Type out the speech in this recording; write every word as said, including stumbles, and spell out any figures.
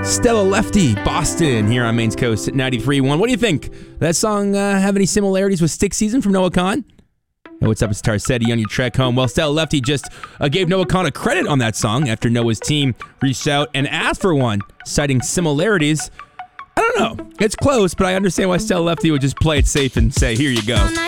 Stella Lefty, Boston, here on Maine's Coast at ninety-three point one. What do you think? That song uh, have any similarities with Stick Season from Noah Kahan? Hey, what's up? It's Tarcetti on your trek home. Well, Stella Lefty just uh, gave Noah Kahan a credit on that song after Noah's team reached out and asked for one, citing similarities. I don't know. It's close, but I understand why Stella Lefty would just play it safe and say, here you go.